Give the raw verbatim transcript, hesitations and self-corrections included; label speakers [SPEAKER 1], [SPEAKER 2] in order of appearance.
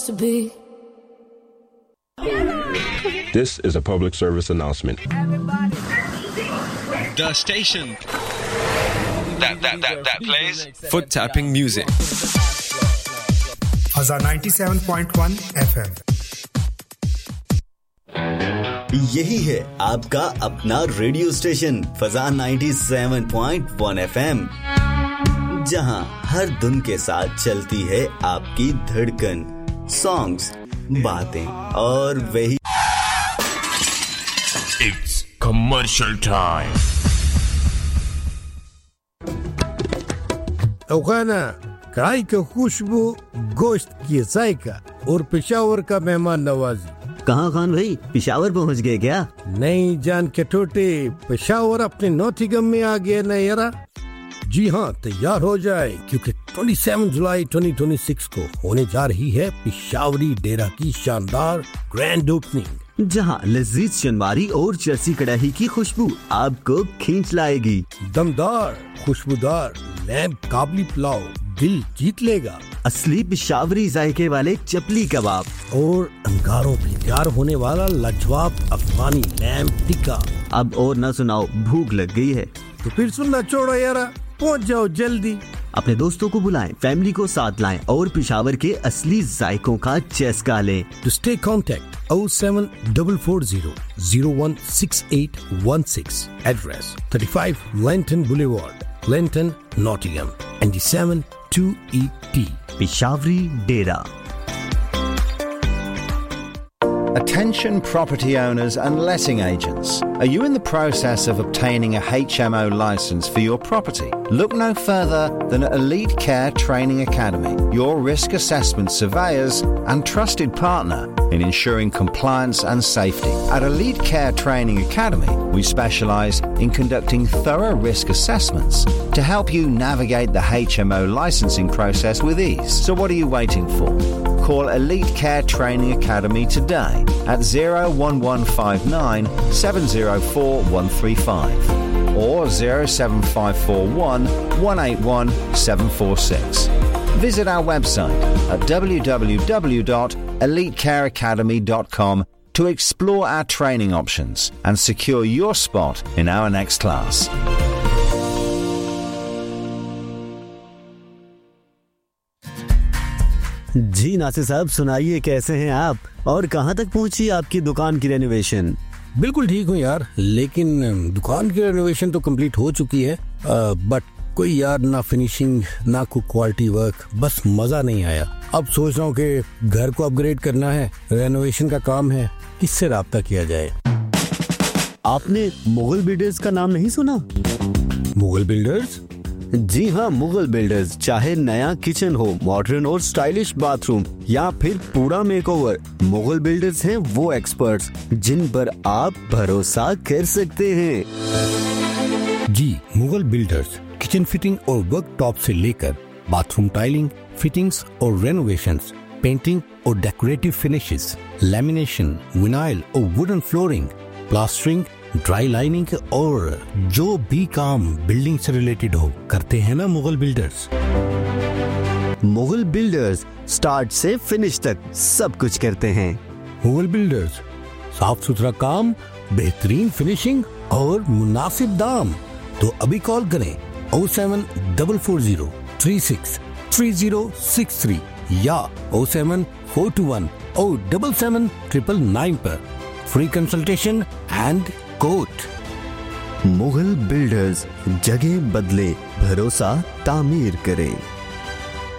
[SPEAKER 1] This is a public service announcement.
[SPEAKER 2] The station that that that that plays
[SPEAKER 3] foot tapping music.
[SPEAKER 4] Fazza ninety-seven point one F M.
[SPEAKER 5] यही है आपका अपना radio station फजा ninety-seven point one F M, जहां हर धुन के साथ चलती है आपकी धड़कन, सॉन्ग्स, बातें और वही.
[SPEAKER 6] It's commercial time.
[SPEAKER 7] खाना कढ़ाई की खुशबू, गोश्त की जायका और पेशावर का मेहमान नवाजी.
[SPEAKER 5] कहाँ खान भाई, पेशावर पहुँच गए क्या?
[SPEAKER 7] नहीं जान के टोटे, पेशावर अपने नौथिगम में आ गए ना यारा. जी हाँ, तैयार हो जाए क्योंकि सत्ताईस जुलाई दो हज़ार छब्बीस को होने जा रही है पेशावरी डेरा की शानदार ग्रैंड ओपनिंग,
[SPEAKER 5] जहाँ लजीज चनवारी और चरसी कड़ाही की खुशबू आपको खींच लाएगी.
[SPEAKER 7] दमदार खुशबूदार लैम्प काबली पुलाव दिल जीत लेगा.
[SPEAKER 5] असली पेशावरी जायके वाले चपली कबाब
[SPEAKER 7] और अंगारों पे तैयार होने वाला लाजवाब अफगानी लैम्प टिक्का.
[SPEAKER 5] अब और न सुनाओ, भूख लग गई है.
[SPEAKER 7] तो फिर सुनना छोड़ो यारा, पहुंच जाओ जल्दी.
[SPEAKER 5] अपने दोस्तों को बुलाएं, फैमिली को साथ लाएं और पेशावर के असली जायकों का चस्का लें.
[SPEAKER 7] To stay contact oh seven four four zero zero one six eight one six. Address thirty-five Lenton Boulevard, Lenton, Nottingham. N D seven two E T.
[SPEAKER 5] Peshawari Dera.
[SPEAKER 8] Attention property owners and letting agents. Are you in the process of obtaining a H M O license for your property? Look no further than Elite Care Training Academy, your risk assessment surveyors and trusted partner in ensuring compliance and safety. At Elite Care Training Academy, we specialize in conducting thorough risk assessments to help you navigate the H M O licensing process with ease. So what are you waiting for? Call Elite Care Training Academy today at zero one one five nine seven zero four one three five or zero seven five four one one eight one seven four six. Visit our website at w w w dot elite care academy dot com to explore our training options and secure your spot in our next class.
[SPEAKER 5] जी नासिर साहब, सुनाइए कैसे हैं आप और कहां तक पहुंची आपकी दुकान की रेनोवेशन?
[SPEAKER 7] बिल्कुल ठीक हूँ यार, लेकिन दुकान की रेनोवेशन तो कंप्लीट हो चुकी है, बट कोई यार ना फिनिशिंग ना कोई क्वालिटी वर्क, बस मजा नहीं आया. अब सोच रहा हूँ कि घर को अपग्रेड करना है, रेनोवेशन का काम है, किससे राब्ता किया जाए.
[SPEAKER 5] आपने मुगल बिल्डर्स का नाम नहीं सुना?
[SPEAKER 7] मुगल बिल्डर्स?
[SPEAKER 5] जी हाँ, मुगल बिल्डर्स. चाहे नया किचन हो, मॉडर्न और स्टाइलिश बाथरूम या फिर पूरा मेकओवर, मुगल बिल्डर्स हैं वो एक्सपर्ट्स जिन पर आप भरोसा कर सकते हैं.
[SPEAKER 7] जी, मुगल बिल्डर्स किचन फिटिंग और वर्क टॉप से लेकर बाथरूम टाइलिंग, फिटिंग्स और रेनोवेशंस, पेंटिंग और डेकोरेटिव फिनिशेस, लैमिनेशन, विनाइल और wooden flooring, plastering, dry lining और जो भी काम बिल्डिंग से रिलेटेड हो करते हैं ना Mughal builders.
[SPEAKER 5] Mughal builders start से फिनिश तक सब कुछ करते हैं.
[SPEAKER 7] मुगल बिल्डर्स, साफ सुथरा काम, बेहतरीन फिनिशिंग और मुनासिब दाम. तो अभी कॉल करें oh seven four four zero three six three zero six three या oh seven four two one oh seven seven nine nine nine पर free consultation and quote.
[SPEAKER 5] Mughal builders, जगह बदले, भरोसा तामीर करें.